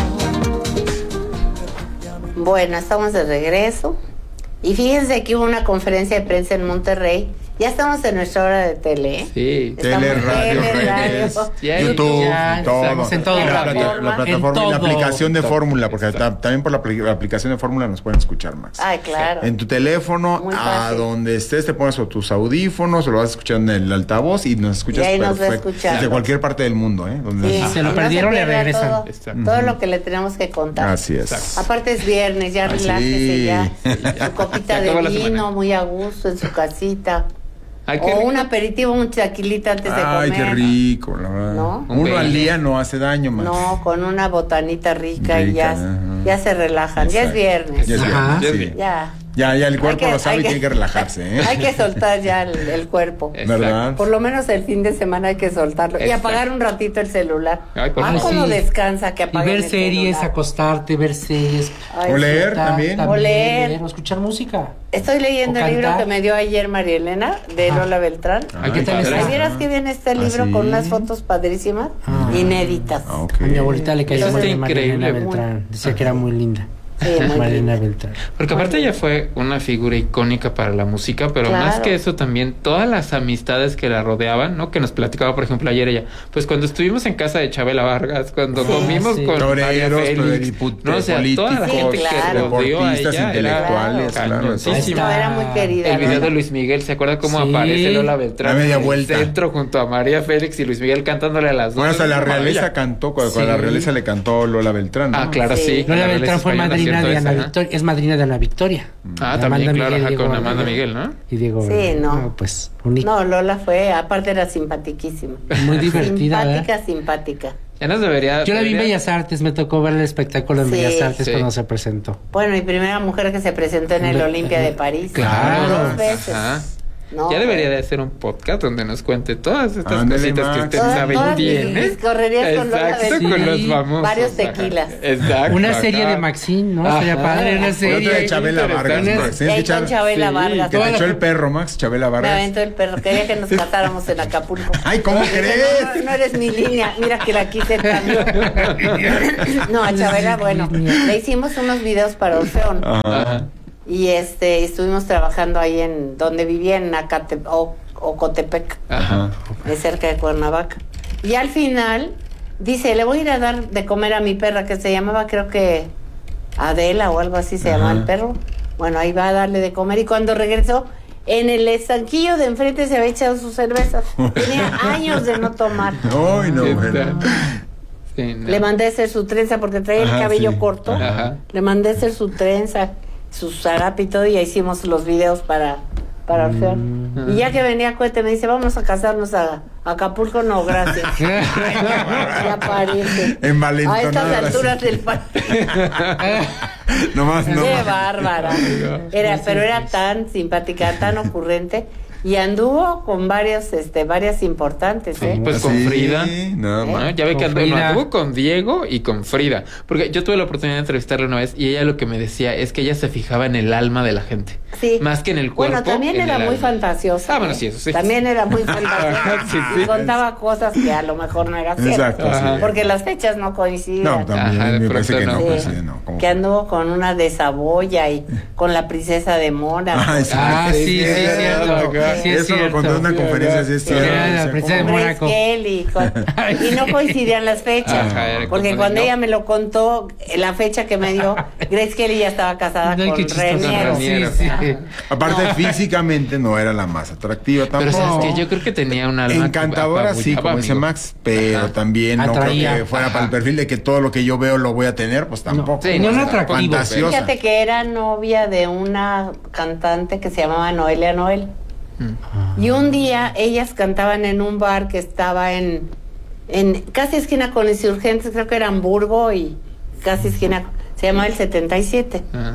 Speaker 2: Bueno, estamos de regreso. Y fíjense que hubo una conferencia de prensa en Monterrey. Ya estamos en nuestra hora de tele, ¿eh?
Speaker 4: Sí.
Speaker 5: Tele, radio, redes, YouTube,
Speaker 3: ya,
Speaker 5: todo.
Speaker 3: estamos en todo.
Speaker 5: La,
Speaker 3: La,
Speaker 5: plata- la plataforma
Speaker 3: en todo.
Speaker 5: y la aplicación de Fórmula, porque ta- también por la, apli- la aplicación de Fórmula nos pueden escuchar más.
Speaker 2: Ay, claro.
Speaker 5: En tu teléfono,
Speaker 2: Muy
Speaker 5: a
Speaker 2: fácil.
Speaker 5: donde estés, te pones tus audífonos o lo vas escuchando en el altavoz y nos escuchas
Speaker 2: Y ahí nos va
Speaker 5: perfecto.
Speaker 2: escuchando.
Speaker 5: Desde cualquier parte del mundo, ¿eh? Donde
Speaker 2: Sí,
Speaker 5: nos-
Speaker 3: Se lo
Speaker 2: y
Speaker 3: perdieron,
Speaker 2: se
Speaker 3: le
Speaker 2: pierda
Speaker 3: regresan.
Speaker 2: Todo,
Speaker 4: Exacto.
Speaker 2: todo lo que le tenemos que contar.
Speaker 5: Así es.
Speaker 2: Aparte es viernes, ya
Speaker 5: Ah,
Speaker 2: relájese
Speaker 5: sí.
Speaker 2: ya. Su copita
Speaker 4: Se
Speaker 2: de
Speaker 4: acabó la
Speaker 2: vino,
Speaker 4: semana.
Speaker 2: muy a gusto en su casita.
Speaker 4: Ay, qué
Speaker 2: O
Speaker 4: rico.
Speaker 2: un aperitivo, un chaquilita antes de
Speaker 5: Ay,
Speaker 2: comer.
Speaker 5: qué rico, la verdad.
Speaker 2: ¿No?
Speaker 5: Uno
Speaker 4: Un
Speaker 5: al
Speaker 4: baile.
Speaker 5: día no hace daño, más.
Speaker 2: No, con una botanita rica, y
Speaker 5: Rica,
Speaker 2: ya,
Speaker 5: ajá.
Speaker 2: ya se relajan. Ya es
Speaker 5: Exacto.
Speaker 2: viernes.
Speaker 5: Ya es
Speaker 3: Ajá.
Speaker 5: viernes,
Speaker 4: Ya es
Speaker 5: sí.
Speaker 4: viernes.
Speaker 2: Ya.
Speaker 5: Ya, ya el cuerpo
Speaker 2: Hay que-
Speaker 5: lo sabe
Speaker 2: hay
Speaker 5: y
Speaker 2: que-
Speaker 5: tiene que relajarse, ¿eh?
Speaker 2: Hay que soltar ya el, el cuerpo.
Speaker 5: ¿Verdad?
Speaker 2: Por lo menos el fin de semana hay que soltarlo. Y
Speaker 4: Exacto.
Speaker 2: apagar un ratito el celular.
Speaker 4: Ay, por
Speaker 2: ah,
Speaker 4: favor.
Speaker 2: cómo
Speaker 3: Sí.
Speaker 2: descansa que
Speaker 3: Y
Speaker 2: apaguen
Speaker 3: ver
Speaker 2: el
Speaker 3: series,
Speaker 2: celular.
Speaker 3: acostarte, ver series.
Speaker 2: Ay,
Speaker 5: O leer
Speaker 3: disfrutar
Speaker 5: también.
Speaker 2: O leer.
Speaker 3: o escuchar música.
Speaker 2: Estoy leyendo
Speaker 3: O
Speaker 2: el libro
Speaker 3: cantar.
Speaker 2: que me dio ayer María Elena, de
Speaker 3: Ajá.
Speaker 2: Lola Beltrán.
Speaker 3: Ay, ¿qué tal
Speaker 5: padre.
Speaker 3: está?
Speaker 2: Ay, ¿vieras que viene este libro
Speaker 5: ¿sí?
Speaker 2: con unas fotos padrísimas?
Speaker 3: Ah.
Speaker 2: Inéditas.
Speaker 5: Ah, ok.
Speaker 3: A mi abuelita le caía
Speaker 4: Eso
Speaker 3: muy
Speaker 4: está
Speaker 3: bien Marilena
Speaker 4: increíble.
Speaker 3: Beltrán. Decía que era muy linda.
Speaker 2: Sí, muy
Speaker 3: Marilena
Speaker 2: linda.
Speaker 3: Beltrán.
Speaker 4: Porque aparte ella fue una figura icónica para la música, pero
Speaker 2: Claro.
Speaker 4: más que eso también todas las amistades que la rodeaban, ¿no? Que nos platicaba, por ejemplo, ayer ella, pues cuando estuvimos en casa de Chabela Vargas, cuando
Speaker 2: Sí.
Speaker 4: comimos
Speaker 3: Sí.
Speaker 4: con María
Speaker 5: Toreros,
Speaker 4: Félix,
Speaker 5: pluripu-
Speaker 4: no, o sea, toda la
Speaker 5: políticos,
Speaker 4: gente
Speaker 2: claro.
Speaker 4: que rodeó a
Speaker 5: deportistas,
Speaker 4: ella
Speaker 5: intelectuales,
Speaker 4: era
Speaker 5: claro,
Speaker 4: cañoncísima.
Speaker 2: No, era muy querida.
Speaker 4: El video
Speaker 2: ¿no?
Speaker 4: de Luis Miguel, ¿se acuerda cómo
Speaker 3: Sí.
Speaker 4: aparece Lola Beltrán?
Speaker 5: La media
Speaker 4: en el
Speaker 5: vuelta.
Speaker 4: centro junto a María Félix y Luis Miguel cantándole a las dos.
Speaker 5: Bueno, hasta la
Speaker 4: Una
Speaker 5: realeza
Speaker 4: maravilla.
Speaker 5: cantó, cuando, cuando
Speaker 3: Sí.
Speaker 5: la realeza le cantó Lola Beltrán, ¿no?
Speaker 4: Ah, claro,
Speaker 2: Sí.
Speaker 4: sí.
Speaker 3: Lola
Speaker 4: La
Speaker 3: Beltrán
Speaker 4: realeza
Speaker 3: fue
Speaker 4: española,
Speaker 3: madrina
Speaker 4: cierto,
Speaker 3: de
Speaker 4: esa,
Speaker 3: Ana
Speaker 4: ¿no?
Speaker 3: Victoria. Es madrina de Ana Victoria.
Speaker 4: Ah,
Speaker 3: De
Speaker 4: también,
Speaker 3: Amanda
Speaker 4: claro,
Speaker 3: Miguel,
Speaker 4: ajá,
Speaker 3: Diego
Speaker 4: con Amanda
Speaker 3: Verdaguer.
Speaker 4: Miguel, ¿no?
Speaker 3: Y Diego
Speaker 2: Sí,
Speaker 3: Verdaguer.
Speaker 2: no.
Speaker 3: Pues, única.
Speaker 2: No, Lola fue, aparte era simpaticísima.
Speaker 3: Muy divertida, ¿verdad?
Speaker 2: Simpática, simpática.
Speaker 4: Ya nos debería...
Speaker 3: Yo la vi en
Speaker 4: debería-
Speaker 3: Bellas Artes, me tocó ver el espectáculo en
Speaker 2: Sí.
Speaker 3: Bellas Artes
Speaker 4: Sí.
Speaker 3: cuando se presentó.
Speaker 2: Bueno, mi primera mujer que se presentó en el
Speaker 3: Be-
Speaker 2: Olimpia de París.
Speaker 3: Claro.
Speaker 2: Dos veces.
Speaker 4: Ajá.
Speaker 2: No,
Speaker 4: Ya debería de hacer un podcast donde nos cuente todas estas
Speaker 5: Ándale,
Speaker 4: cositas que
Speaker 5: Max.
Speaker 4: usted
Speaker 2: Todas-
Speaker 4: sabe
Speaker 2: todas
Speaker 4: y
Speaker 2: mis-
Speaker 4: tiene.
Speaker 2: mis correrías con Lola
Speaker 4: Exacto,
Speaker 2: Beltrán.
Speaker 4: con los
Speaker 3: Sí.
Speaker 4: famosos.
Speaker 2: Varios
Speaker 4: ajá.
Speaker 2: tequilas.
Speaker 4: Exacto.
Speaker 3: Una
Speaker 4: ajá.
Speaker 3: serie de Maxine, ¿no? Sería
Speaker 4: Ajá.
Speaker 3: padre una
Speaker 5: Otra
Speaker 3: serie.
Speaker 5: de Chabela Vargas,
Speaker 4: interesante.
Speaker 5: Max.
Speaker 2: Y ahí con Chabela
Speaker 4: Sí,
Speaker 2: Vargas.
Speaker 5: Que te echó el perro, Max, Chabela
Speaker 2: Me
Speaker 5: Vargas.
Speaker 2: aventó el perro. Quería que nos casáramos en Acapulco.
Speaker 5: Ay, ¿cómo
Speaker 2: Dije,
Speaker 5: crees?
Speaker 2: No, no, no eres mi línea. Mira que la quise tanto. No, a Chabela, bueno, le hicimos unos videos para Orfeón.
Speaker 4: Ajá.
Speaker 2: Y este, estuvimos trabajando ahí en donde vivía en Acate, o, Ocotepec,
Speaker 4: Ajá.
Speaker 2: de cerca de Cuernavaca. Y al final dice, le voy a ir a dar de comer a mi perra, que se llamaba, creo que Adela o algo así se
Speaker 5: Ajá.
Speaker 2: llamaba el perro. Bueno, ahí va a darle de comer. Y cuando regresó, en el estanquillo de enfrente se había echado sus cervezas. Tenía años de no tomar.
Speaker 5: Ay, no,
Speaker 4: ¿Qué
Speaker 5: bueno.
Speaker 4: tal? Sí, no.
Speaker 2: Le mandé a hacer su trenza porque traía
Speaker 5: Ajá,
Speaker 2: el cabello
Speaker 5: sí.
Speaker 2: corto.
Speaker 4: Ajá.
Speaker 2: Le mandé a hacer su trenza, su zarape y todo, y ahí hicimos los videos para, para Orfeón. Y ya que venía Cohete me dice, vamos a casarnos a, a Acapulco. No, gracias. Ya parece.
Speaker 5: Envalentonada,
Speaker 2: A estas
Speaker 5: sí.
Speaker 2: alturas del partido.
Speaker 5: No más, no
Speaker 2: Qué
Speaker 5: más.
Speaker 2: bárbara. Era, pero era tan simpática, tan ocurrente. Y anduvo con varios, este, varias importantes, ¿eh?
Speaker 4: Pues con
Speaker 5: Sí,
Speaker 4: Frida.
Speaker 5: no,
Speaker 4: ¿no?
Speaker 5: ma-
Speaker 4: Ya ve que
Speaker 3: Con
Speaker 4: anduvo, no,
Speaker 3: Frida.
Speaker 4: anduvo con Diego y con Frida. Porque yo tuve la oportunidad de entrevistarla una vez y ella lo que me decía es que ella se fijaba en el alma de la gente.
Speaker 2: Sí.
Speaker 4: Más que en el cuerpo.
Speaker 2: Bueno, también
Speaker 4: en
Speaker 2: era
Speaker 4: el
Speaker 2: muy
Speaker 4: alma.
Speaker 2: fantasiosa.
Speaker 4: Ah, bueno,
Speaker 2: ¿eh?
Speaker 4: sí, eso sí.
Speaker 2: También era muy fantasiosa.
Speaker 4: Sí, sí.
Speaker 2: Y contaba cosas que a lo mejor no era cierto.
Speaker 5: Exacto, sí.
Speaker 4: Ajá.
Speaker 2: Porque las fechas no coincidían.
Speaker 5: No, también
Speaker 4: Ajá, de
Speaker 5: me parece que
Speaker 4: pronto
Speaker 5: no,
Speaker 4: no.
Speaker 5: pues,
Speaker 2: Sí.
Speaker 5: sí, no. como-
Speaker 2: Que anduvo con una de Saboya y con la princesa de Mora.
Speaker 5: Ay, sí.
Speaker 3: Ah, sí, sí, cierto.
Speaker 5: cierto.
Speaker 3: Sí, es
Speaker 5: Eso lo
Speaker 3: cierto.
Speaker 5: contó en una conferencia, sí es cierto.
Speaker 3: Era la
Speaker 5: O sea,
Speaker 3: princesa de
Speaker 5: ¿cómo?
Speaker 3: Mónaco.
Speaker 2: Grace Kelly, con- y no coincidían las fechas.
Speaker 4: Ajá, era
Speaker 2: porque
Speaker 4: como
Speaker 2: cuando
Speaker 4: de no.
Speaker 2: ella me lo contó, la fecha que me dio, Grace Kelly ya estaba casada
Speaker 3: Ay,
Speaker 2: con
Speaker 3: qué chistoso.
Speaker 2: Reniero.
Speaker 4: Reniero.
Speaker 3: Sí, sí.
Speaker 5: Aparte, físicamente no era la más atractiva
Speaker 4: Pero
Speaker 5: tampoco.
Speaker 4: sabes que yo creo que tenía un alma
Speaker 5: Encantadora,
Speaker 4: que
Speaker 5: sí,
Speaker 4: apabullaba,
Speaker 5: como dice
Speaker 4: amigo.
Speaker 5: Max, pero
Speaker 4: Ajá.
Speaker 5: también no
Speaker 3: Atraía.
Speaker 5: creo que fuera
Speaker 4: Ajá.
Speaker 5: para el perfil de que todo lo que yo veo lo voy a tener, pues tampoco.
Speaker 4: Sí,
Speaker 3: No,
Speaker 4: no,
Speaker 3: no
Speaker 4: no,
Speaker 3: atractivo.
Speaker 5: Fantasiosa.
Speaker 2: Fíjate que era novia de una cantante que se llamaba Noelia Noel.
Speaker 4: Mm.
Speaker 2: Y un día ellas cantaban en un bar que estaba en, en casi esquina con Insurgentes, creo que era Hamburgo y casi esquina, se llamaba el setenta y siete.
Speaker 4: Ajá.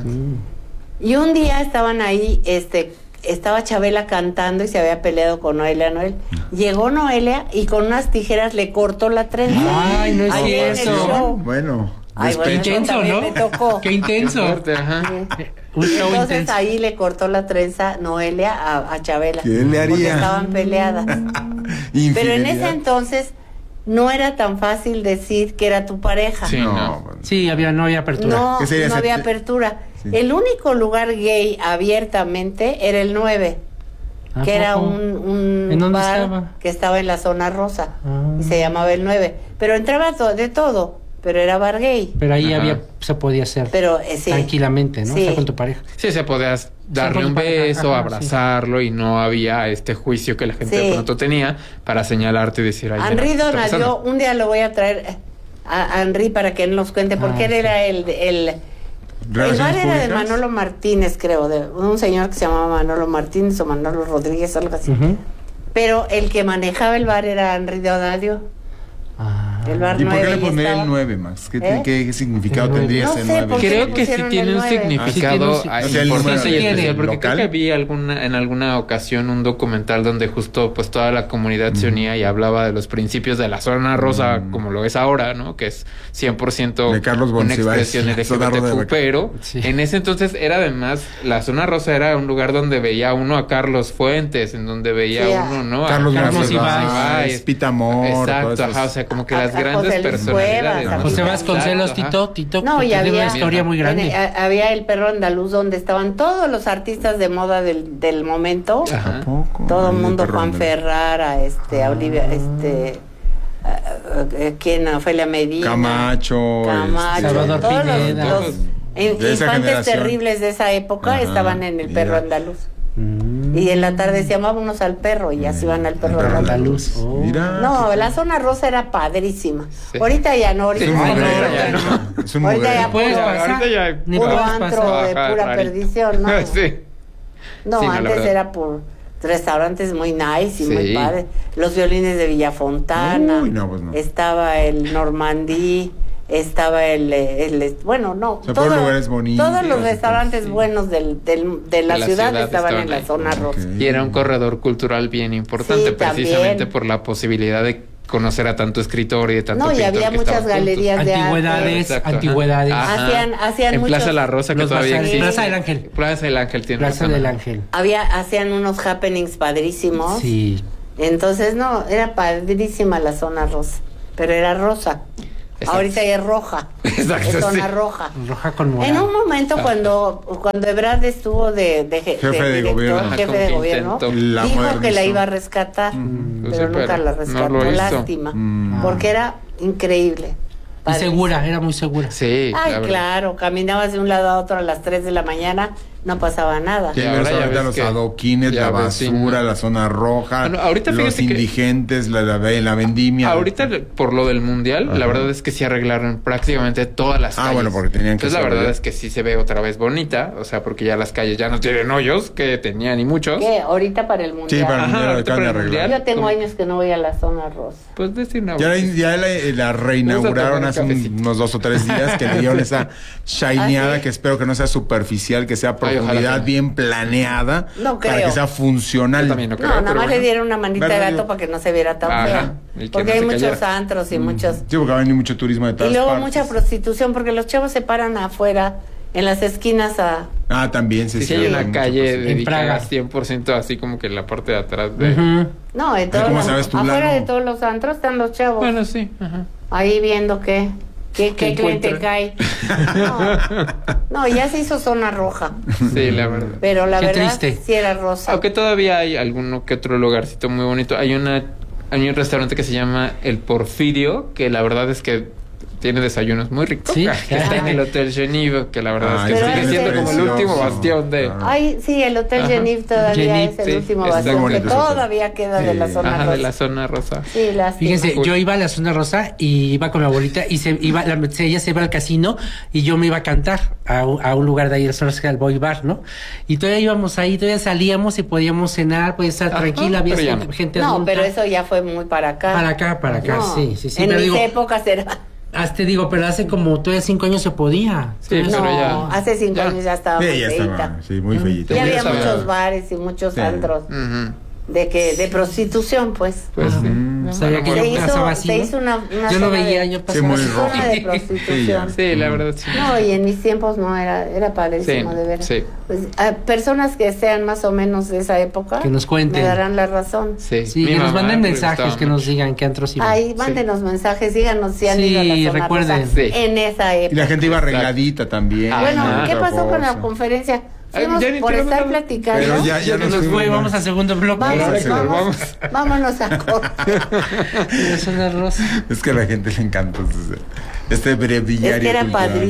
Speaker 2: Y un día estaban ahí, este, estaba Chabela cantando y se había peleado con Noelia Noel. Llegó Noelia y con unas tijeras le cortó la trenza.
Speaker 3: Ay, no es
Speaker 2: Ahí en el
Speaker 3: cierto.
Speaker 2: show.
Speaker 5: Bueno,
Speaker 2: Ay, bueno,
Speaker 5: despecho.
Speaker 2: eso
Speaker 3: Intenso,
Speaker 2: también
Speaker 3: ¿no?
Speaker 2: me tocó.
Speaker 3: Qué intenso.
Speaker 4: Fuerte, ajá.
Speaker 3: Un show
Speaker 2: Entonces
Speaker 3: intenso.
Speaker 2: ahí le cortó la trenza Noelia a, a Chabela.
Speaker 5: ¿Qué le haría?
Speaker 2: Porque estaban peleadas. Pero en ese
Speaker 5: Infidelidad.
Speaker 2: entonces no era tan fácil decir que era tu pareja.
Speaker 4: Sí,
Speaker 5: No,
Speaker 4: no.
Speaker 5: bueno.
Speaker 3: Sí, había, no había apertura.
Speaker 2: No,
Speaker 5: ¿Qué sería
Speaker 2: no
Speaker 5: ese-
Speaker 2: había apertura.
Speaker 5: Sí.
Speaker 2: El único lugar gay abiertamente era el nueve,
Speaker 3: ¿A
Speaker 2: que era
Speaker 3: poco?
Speaker 2: un, un
Speaker 3: ¿En dónde
Speaker 2: bar
Speaker 3: estaba?
Speaker 2: que estaba en la zona rosa
Speaker 3: Ah.
Speaker 2: y se llamaba el nueve. Pero entraba to- de todo, pero era bar gay.
Speaker 3: Pero ahí
Speaker 4: Ajá.
Speaker 3: había, se podía hacer
Speaker 2: Pero eh, sí.
Speaker 3: tranquilamente, ¿no?
Speaker 2: Sí.
Speaker 3: O sea, con tu pareja.
Speaker 4: Sí, se podías darle
Speaker 3: con
Speaker 4: un
Speaker 3: pareja,
Speaker 4: beso,
Speaker 3: ajá,
Speaker 4: abrazarlo y no había este juicio que la gente
Speaker 2: Sí.
Speaker 4: de pronto tenía para señalarte y decir, ay, mira,
Speaker 2: Henry
Speaker 4: ¿qué está
Speaker 2: Donadio,
Speaker 4: pasando?
Speaker 2: un día lo voy a traer eh, a Henry para que nos cuente, porque
Speaker 3: Ah,
Speaker 2: él
Speaker 3: sí.
Speaker 2: era el... el el bar
Speaker 5: ¿Relaciones
Speaker 2: era de
Speaker 5: públicas?
Speaker 2: Manolo Martínez, creo, de un señor que se llamaba Manolo Martínez o Manolo Rodríguez, algo así.
Speaker 3: Ujú.
Speaker 2: Pero el que manejaba el bar era Henry Donadio.
Speaker 3: Ah.
Speaker 2: El bar
Speaker 5: ¿Y por qué
Speaker 2: nueve
Speaker 5: le
Speaker 2: y
Speaker 5: pondría
Speaker 2: estaba-
Speaker 5: el nueve, Max? ¿Qué,
Speaker 2: ¿Eh?
Speaker 5: qué significado
Speaker 3: El nueve.
Speaker 5: tendría
Speaker 2: No
Speaker 5: ese
Speaker 2: sé,
Speaker 5: nueve?
Speaker 2: ¿por qué
Speaker 4: Creo
Speaker 2: le
Speaker 4: que sí
Speaker 2: pusieron
Speaker 4: tiene
Speaker 2: el
Speaker 4: un
Speaker 2: nueve?
Speaker 4: significado
Speaker 3: Ah, sí
Speaker 4: ah,
Speaker 5: tiene un- o sea, el
Speaker 4: importante
Speaker 5: número
Speaker 4: y
Speaker 3: tiene.
Speaker 4: especial, porque
Speaker 5: local.
Speaker 4: creo que vi alguna, en alguna ocasión un documental donde justo pues toda la comunidad se unía y hablaba de los principios de la zona rosa
Speaker 5: Mm.
Speaker 4: como lo es ahora, ¿no? Que es cien por ciento
Speaker 5: De Carlos
Speaker 4: una
Speaker 5: Monsiváis,
Speaker 4: expresión
Speaker 5: la zona rosa de
Speaker 4: L G B T Q,
Speaker 5: Beca.
Speaker 4: pero
Speaker 3: Sí.
Speaker 4: en ese entonces era además, la zona rosa era un lugar donde veía uno a Carlos Fuentes, en donde veía
Speaker 2: Sí, a-
Speaker 4: uno, ¿no? A
Speaker 5: Carlos
Speaker 3: Carlos
Speaker 5: Monsiváis,
Speaker 4: Monsiváis.
Speaker 5: Pita Amor,
Speaker 4: Exacto,
Speaker 5: todos esos-
Speaker 4: ajá, o sea, como que
Speaker 2: A-
Speaker 4: las
Speaker 2: a
Speaker 4: grandes
Speaker 2: José Luis
Speaker 4: personalidades.
Speaker 2: Cuevas, a
Speaker 3: José Vasconcelos,
Speaker 4: Exacto,
Speaker 3: Tito,
Speaker 4: ajá.
Speaker 3: Tito,
Speaker 2: No, y
Speaker 3: tiene
Speaker 2: había
Speaker 3: una historia muy grande.
Speaker 2: tiene- a- había el Perro Andaluz donde estaban todos los artistas de moda del, del momento.
Speaker 4: Ajá.
Speaker 5: Poco,
Speaker 2: Todo el
Speaker 5: el
Speaker 2: mundo,
Speaker 5: perro
Speaker 2: Juan
Speaker 5: andaluz.
Speaker 2: Ferrara, este, a Olivia, este, a- a- a- ¿quién? Ofelia Medina.
Speaker 5: Camacho,
Speaker 2: Camacho,
Speaker 5: este,
Speaker 3: Salvador
Speaker 2: todos los-
Speaker 3: Pineda.
Speaker 2: los, in-
Speaker 5: De esa
Speaker 2: infantes
Speaker 5: generación.
Speaker 2: terribles de esa época
Speaker 5: Ajá,
Speaker 2: estaban en el Perro
Speaker 5: mira.
Speaker 2: Andaluz.
Speaker 3: Mm.
Speaker 2: Y en la tarde se llamábamos al perro y así van al Perro
Speaker 5: Perro
Speaker 2: Andaluz.
Speaker 3: Andaluz. Oh.
Speaker 5: Mira.
Speaker 2: No, la zona rosa era padrísima.
Speaker 4: Sí.
Speaker 2: Ahorita ya no, ahorita
Speaker 4: Sí,
Speaker 2: ya
Speaker 4: no,
Speaker 2: no.
Speaker 4: no, ya
Speaker 5: no. Es un
Speaker 2: Ahorita
Speaker 5: mugrero.
Speaker 2: ya
Speaker 3: Puedes
Speaker 2: puro,
Speaker 3: pasar.
Speaker 4: ahorita ya-
Speaker 3: Ni
Speaker 2: puro
Speaker 3: puedes
Speaker 2: antro
Speaker 3: pasar.
Speaker 2: de
Speaker 4: Ajá,
Speaker 2: pura
Speaker 4: rarito.
Speaker 2: perdición, ¿no?
Speaker 4: Sí.
Speaker 2: No,
Speaker 4: Sí, no, la
Speaker 2: antes
Speaker 4: verdad.
Speaker 2: era por restaurantes muy nice y
Speaker 4: Sí.
Speaker 2: muy padres. Los violines de Villafontana.
Speaker 5: Uy, no, pues no.
Speaker 2: Estaba el Normandí, estaba el, el bueno, no,
Speaker 5: O sea, puros
Speaker 2: todo-
Speaker 5: lugares bonitos,
Speaker 2: todos los
Speaker 5: y
Speaker 2: restaurantes
Speaker 4: sí.
Speaker 2: buenos del, del- de, la
Speaker 4: la
Speaker 2: ciudad,
Speaker 4: ciudad
Speaker 2: estaban
Speaker 4: estaban
Speaker 2: en la
Speaker 4: ahí.
Speaker 2: zona rosa.
Speaker 5: Ok.
Speaker 4: Y era un corredor cultural bien importante,
Speaker 2: Sí, también.
Speaker 4: precisamente por la posibilidad de conocer a tanto escritor y de tanto
Speaker 2: No, y
Speaker 4: pintor
Speaker 2: había
Speaker 4: que
Speaker 2: muchas
Speaker 4: estaban juntos.
Speaker 2: galerías de arte.
Speaker 3: Antigüedades,
Speaker 4: Exacto, ajá.
Speaker 3: antigüedades.
Speaker 4: Ajá.
Speaker 2: Hacían- hacían
Speaker 4: en
Speaker 2: muchos-
Speaker 4: Plaza La Rosa, que
Speaker 3: Los
Speaker 4: todavía
Speaker 3: bazares.
Speaker 4: existe.
Speaker 3: Plaza del Ángel.
Speaker 4: Plaza del Ángel tiene
Speaker 3: Plaza
Speaker 4: razón.
Speaker 3: del Ángel.
Speaker 2: Había, hacían unos happenings padrísimos.
Speaker 3: Sí.
Speaker 2: Entonces, no, era padrísima la zona rosa, pero era rosa.
Speaker 4: Exacto.
Speaker 2: Ahorita ya es roja.
Speaker 4: Exacto,
Speaker 2: es zona
Speaker 4: sí.
Speaker 2: roja.
Speaker 3: Roja con morado.
Speaker 2: En un momento
Speaker 4: Ajá.
Speaker 2: cuando cuando Ebrard estuvo de, de, je-
Speaker 5: Jefe de
Speaker 2: director,
Speaker 5: gobierno.
Speaker 4: Ajá,
Speaker 2: jefe
Speaker 4: como
Speaker 2: de
Speaker 4: que
Speaker 2: gobierno,
Speaker 4: intentó.
Speaker 5: La
Speaker 2: dijo que la
Speaker 5: modernizó.
Speaker 2: iba a rescatar,
Speaker 4: Pues
Speaker 2: pero
Speaker 4: sí,
Speaker 2: nunca
Speaker 4: pero
Speaker 2: la
Speaker 4: no
Speaker 2: rescató.
Speaker 4: lo hizo.
Speaker 2: Lástima,
Speaker 5: Mm.
Speaker 2: porque era increíble.
Speaker 3: Y
Speaker 2: Padrísimo.
Speaker 3: segura, era muy segura.
Speaker 4: Sí,
Speaker 2: Ay,
Speaker 4: la verdad.
Speaker 2: claro, caminabas de un lado a otro a las tres de la mañana, no pasaba nada.
Speaker 5: Y
Speaker 4: Y ahora
Speaker 5: ves
Speaker 4: ya
Speaker 5: ahorita
Speaker 4: ves
Speaker 5: los
Speaker 4: que-
Speaker 5: adoquines,
Speaker 4: ya
Speaker 5: la
Speaker 4: ves, sí,
Speaker 5: basura,
Speaker 4: ¿no?
Speaker 5: la zona roja,
Speaker 4: Bueno, ahorita
Speaker 5: los
Speaker 4: fíjate que-
Speaker 5: indigentes, la, la, la vendimia.
Speaker 4: Ahorita, por lo del mundial,
Speaker 5: Ajá.
Speaker 4: la verdad es que sí arreglaron prácticamente todas las
Speaker 5: Ah,
Speaker 4: calles.
Speaker 5: bueno, porque tenían que
Speaker 4: Entonces, la
Speaker 5: saber.
Speaker 4: verdad es que sí se ve otra vez bonita, o sea, porque ya las calles ya no tienen hoyos, que tenían y muchos.
Speaker 2: ¿Qué? Ahorita para el mundial.
Speaker 5: Sí, para el
Speaker 4: Ajá,
Speaker 5: mundial lo
Speaker 4: ahorita
Speaker 5: acaban de
Speaker 4: para el
Speaker 5: arreglar.
Speaker 2: Yo tengo
Speaker 4: ¿Cómo?
Speaker 2: años que no voy a la zona rosa.
Speaker 4: Pues decir una
Speaker 5: Ya, la,
Speaker 4: vuelta.
Speaker 5: ya la, la reinauguraron
Speaker 4: Vamos a
Speaker 5: hace
Speaker 4: tomar un
Speaker 5: un-
Speaker 4: cafecito.
Speaker 5: unos dos o tres días que le dieron esa shineada
Speaker 2: ¿Ah, sí?
Speaker 5: que espero que no sea superficial, que sea a
Speaker 4: Ay, ojalá
Speaker 5: profundidad
Speaker 4: que no.
Speaker 5: bien planeada
Speaker 2: No
Speaker 5: para
Speaker 2: creo.
Speaker 5: que sea funcional.
Speaker 4: Yo también no creo,
Speaker 2: No, nada
Speaker 4: pero
Speaker 2: más
Speaker 4: bueno.
Speaker 2: le dieron una manita de
Speaker 5: ¿Verdad,
Speaker 2: gato
Speaker 5: digo?
Speaker 2: para que no se viera tan
Speaker 4: Ajá,
Speaker 2: fea.
Speaker 4: y que
Speaker 2: Porque
Speaker 4: no
Speaker 2: hay
Speaker 4: se
Speaker 2: muchos
Speaker 4: cayera.
Speaker 2: antros y muchos...
Speaker 5: Sí, porque va a venir mucho turismo de
Speaker 2: Y
Speaker 5: todas
Speaker 2: luego
Speaker 5: partes.
Speaker 2: mucha prostitución, porque los chavos se paran afuera, en las esquinas a...
Speaker 5: Ah, también, sí,
Speaker 4: Sí,
Speaker 5: sí.
Speaker 4: hay una
Speaker 5: mucha
Speaker 4: calle
Speaker 5: prostitución.
Speaker 4: dedicada
Speaker 3: Praga.
Speaker 4: cien por ciento así como que en la parte de atrás de...
Speaker 3: Ujú.
Speaker 2: No, de todos
Speaker 5: ¿Cómo
Speaker 2: los-
Speaker 5: sabes tú,
Speaker 2: afuera
Speaker 5: Lalo?
Speaker 2: de todos los antros están los chavos.
Speaker 4: Bueno, sí. Ajá.
Speaker 2: Ahí viendo qué. ¿Qué, qué cliente cae? No, no, ya se hizo zona roja.
Speaker 4: Sí, la verdad.
Speaker 2: Pero la
Speaker 4: Qué
Speaker 2: verdad
Speaker 4: triste.
Speaker 2: sí era rosa.
Speaker 4: Aunque todavía hay alguno que otro lugarcito muy bonito. Hay una hay un restaurante que se llama El Porfirio, que la verdad es que tiene desayunos muy ricos.
Speaker 3: Sí,
Speaker 4: que está en el Hotel Geneve, que la verdad
Speaker 5: Ay,
Speaker 4: es que
Speaker 2: pero
Speaker 4: sigue
Speaker 2: ese-
Speaker 4: siendo como el
Speaker 5: Precioso.
Speaker 4: último bastión de...
Speaker 2: Ay, sí, el Hotel
Speaker 4: Ajá.
Speaker 2: Geneve todavía
Speaker 3: Geneve,
Speaker 2: es el
Speaker 4: sí,
Speaker 2: último
Speaker 4: está
Speaker 2: bastión que
Speaker 5: bonito ese hotel.
Speaker 2: todavía queda de la
Speaker 5: Sí.
Speaker 2: zona
Speaker 4: Ajá,
Speaker 2: rosa.
Speaker 4: de la zona rosa.
Speaker 2: Sí, lástima.
Speaker 3: Fíjense, yo iba a la zona rosa y iba con mi abuelita y se iba, la, se- ella se iba al casino y yo me iba a cantar a, un- a un lugar de ahí, la zona rosa, al Boy Bar, ¿no? Y todavía íbamos ahí, todavía salíamos y podíamos cenar, podía estar
Speaker 4: Ajá,
Speaker 3: tranquila, había
Speaker 4: pero ya
Speaker 3: gente,
Speaker 4: no.
Speaker 3: gente
Speaker 2: No,
Speaker 3: adulta.
Speaker 2: pero eso ya fue muy para acá.
Speaker 3: Para acá, para acá,
Speaker 2: No,
Speaker 3: sí, sí, sí.
Speaker 2: En
Speaker 3: pero
Speaker 2: mis
Speaker 3: digo,
Speaker 2: épocas era...
Speaker 3: hasta te digo, pero hace como todavía cinco años se podía.
Speaker 4: Sí,
Speaker 3: Entonces,
Speaker 4: pero
Speaker 2: No,
Speaker 4: ya-
Speaker 2: hace cinco
Speaker 4: ya.
Speaker 2: años ya estaba muy
Speaker 5: Sí, ya
Speaker 2: feita.
Speaker 5: estaba, sí, muy feíta.
Speaker 2: Ya
Speaker 4: Ya
Speaker 2: había
Speaker 4: sabía.
Speaker 2: muchos bares y muchos
Speaker 5: Sí.
Speaker 2: antros
Speaker 4: Ujú.
Speaker 2: de que de prostitución, pues.
Speaker 4: Pues sí.
Speaker 3: o sea, ya que
Speaker 2: Se
Speaker 3: yo pasaba
Speaker 2: hizo,
Speaker 3: así,
Speaker 2: se
Speaker 3: ¿no?
Speaker 2: hizo una, una
Speaker 3: Yo lo
Speaker 2: zona
Speaker 3: veía,
Speaker 2: de,
Speaker 3: yo
Speaker 5: Sí,
Speaker 3: pasaba
Speaker 5: muy
Speaker 3: así.
Speaker 5: rojo.
Speaker 2: zona de
Speaker 5: Sí,
Speaker 2: prostitución.
Speaker 4: Sí, la verdad sí.
Speaker 2: No, y en mis tiempos no era, era padrísimo,
Speaker 4: Sí,
Speaker 2: de veras.
Speaker 4: sí.
Speaker 2: Pues, a personas que sean más o menos de esa época
Speaker 3: Que nos cuenten.
Speaker 2: me darán la razón.
Speaker 4: Sí,
Speaker 3: Sí,
Speaker 4: Mi
Speaker 3: que nos
Speaker 4: mamá
Speaker 3: manden
Speaker 4: le
Speaker 3: mensajes,
Speaker 4: gustaba
Speaker 3: que
Speaker 4: mucho.
Speaker 3: nos digan qué antros iban.
Speaker 2: Ahí, mándenos mensajes, díganos si han
Speaker 3: Sí,
Speaker 2: ido a la zona
Speaker 3: recuerden.
Speaker 2: rosa
Speaker 4: Sí.
Speaker 2: en esa
Speaker 5: Y
Speaker 2: época.
Speaker 5: la gente iba arregladita también.
Speaker 2: Bueno,
Speaker 4: Ajá.
Speaker 2: ¿qué pasó con la
Speaker 5: Cosa.
Speaker 2: conferencia?
Speaker 4: Ay,
Speaker 2: Fuimos
Speaker 4: ya ni
Speaker 2: por
Speaker 4: tenemos
Speaker 2: estar
Speaker 4: nada.
Speaker 2: platicando.
Speaker 5: Pero ya, ya
Speaker 3: Ya
Speaker 5: nos
Speaker 3: nos fue,
Speaker 5: fuimos.
Speaker 3: vamos al segundo bloque.
Speaker 2: Vamos,
Speaker 5: Sí,
Speaker 2: vamos,
Speaker 4: vamos.
Speaker 2: vámonos a corte.
Speaker 3: La zona rosa.
Speaker 5: Es que a la gente le encanta este breviario
Speaker 2: Es que era
Speaker 5: cultural.
Speaker 2: padrísimo.